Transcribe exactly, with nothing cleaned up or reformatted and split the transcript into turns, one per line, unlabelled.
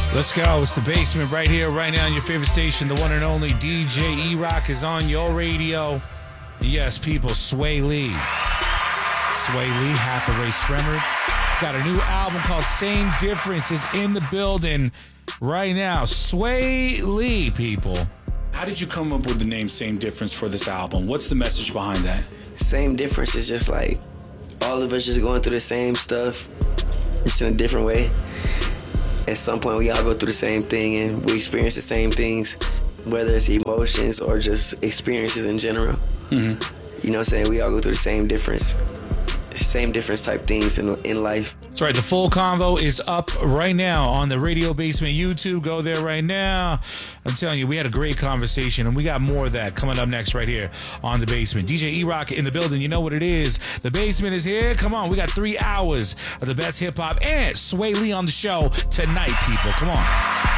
Let's go. It's the basement right here, right now on your favorite station. The one and only D J E-Rock is on your radio. Yes, people, Sway Lee. Sway Lee, half a Ray Sremmurd. He's got a new album called Same Difference is in the building right now. Sway Lee, people. How did you come up with the name Same Difference for this album? What's the message behind that?
Same difference is just like all of us just going through the same stuff, just in a different way. At some point, we all go through the same thing and we experience the same things, whether it's emotions or just experiences in general. Mm-hmm. You know what I'm saying? We all go through the same difference, same difference type things in, in life.
That's right. The full convo is up right now on the Radio Basement YouTube. Go there right now. I'm telling you, we had a great conversation, and we got more of that coming up next right here on The Basement. D J E-Rock in the building. You know what it is. The Basement is here. Come on. We got three hours of the best hip-hop and Sway Lee on the show tonight, people. Come on.